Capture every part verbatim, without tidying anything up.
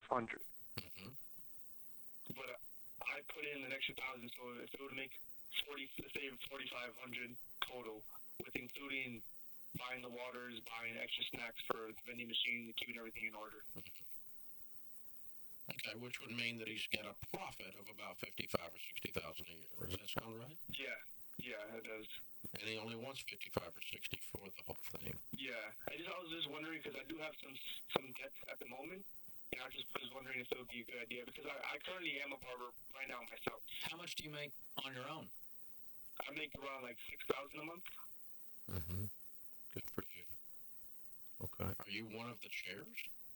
hundred. Mm-hmm. But uh, I put in an extra thousand, so if it would make forty, let's say forty-five hundred total, with including buying the waters, buying extra snacks for the vending machine, keeping everything in order. Okay, which would mean that he's got a profit of about fifty-five or sixty thousand a year. Does that sound right? Yeah, yeah, it does. And he only wants fifty-five or sixty for the whole thing. Yeah, I just I was just wondering because I do have some some debts at the moment, and I just was wondering if it would be a good idea because I, I currently am a barber right now myself. How much do you make on your own? I make around like six thousand a month. Mm-hmm. Good for you. Okay. Are you one of the chairs?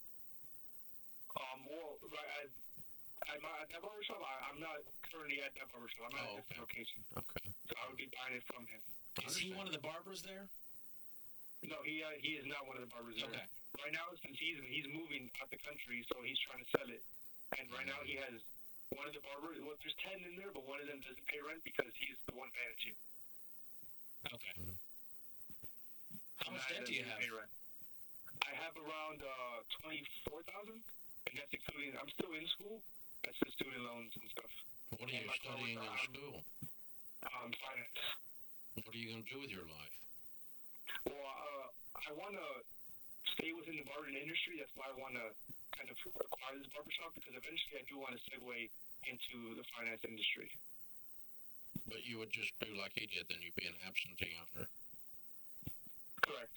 Um, well, I, I, at that barbershop, I, I'm not currently at that barbershop. I'm at Oh, a different okay. location. Okay. So I would be buying it from him. Is he one of the barbers there? No, he uh, he is not one of the barbers there. Okay. Right now, since he's he's moving out the country, so he's trying to sell it. And right now, he has one of the barbers. Well, there's ten in there, but one of them doesn't pay rent because he's the one managing. Okay. Mm-hmm. How much And I debt do you doesn't have? pay rent. I have around uh, twenty-four thousand, and that's including. I'm still in school. That's the student loans and stuff. What are you And my car studying was, in um, school? Um, finance. What are you going to do with your life? Well, uh, I want to stay within the barbering industry. That's why I want to kind of acquire this barbershop because eventually I do want to segue into the finance industry. But you would just do like he did, then you'd be an absentee owner. Correct.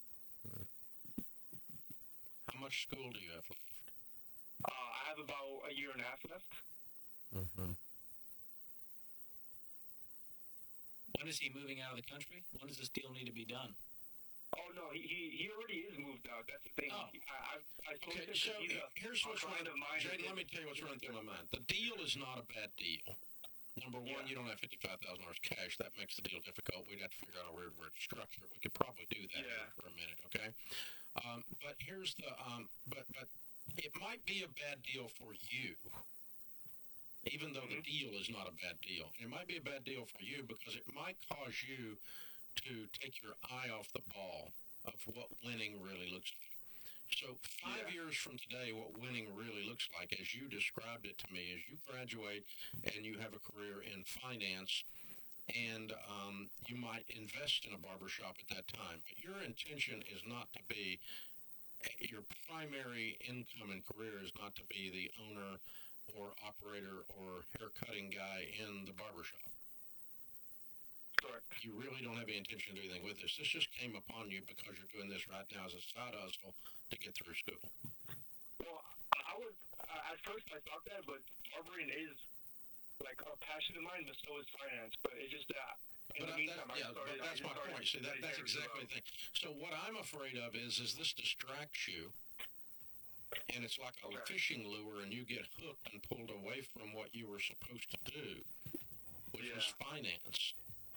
How much school do you have left? Uh, I have about a year and a half left. Mm-hmm. When is he moving out of the country? When does this deal need to be done? Oh, no, he he, he already is moved out. That's the thing. Oh. He, I, I, I told Okay, him so he's a, here's what's a running. friend of mine. Jaden, let me tell you what's running through my mind. The deal is not a bad deal. Number one, Yeah. you don't have fifty-five thousand dollars cash. That makes the deal difficult. We'd have to figure out a weird, weird structure. We could probably do that Yeah. here for a minute, okay? Um, but here's the, um, but, but it might be a bad deal for you, even though the deal is not a bad deal. It might be a bad deal for you because it might cause you to take your eye off the ball of what winning really looks like. So five Yeah. years from today, what winning really looks like, as you described it to me, is you graduate and you have a career in finance, and um, you might invest in a barbershop at that time. But your intention is not to be, your primary income and career is not to be the owner or operator or haircutting guy in the barbershop. Correct. You really don't have any intention to do anything with this. This just came upon you because you're doing this right now as a side hustle to get through school. Well, I would, uh, at first I thought that, but barbering is like a passion of mine, but so is finance. But it's just that. In But the I- meantime, that, I yeah, started, but that's I my started point. See, that, studying that's there as exactly well. the thing. So what I'm afraid of is, is this distracts you, and it's like a Okay. fishing lure, and you get hooked and pulled away from what you were supposed to do, which was Yeah. finance.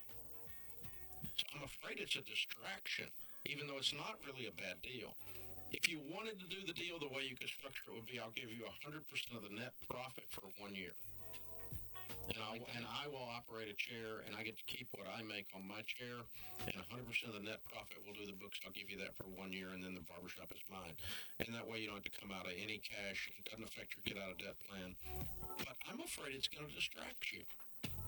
So I'm afraid it's a distraction, even though it's not really a bad deal. If you wanted to do the deal the way you could structure it would be, I'll give you one hundred percent of the net profit for one year. And, I'll, and I will operate a chair, and I get to keep what I make on my chair, and one hundred percent of the net profit will do the books. I'll give you that for one year, and then the barbershop is mine. And that way you don't have to come out of any cash. It doesn't affect your get-out-of-debt plan. But I'm afraid it's going to distract you.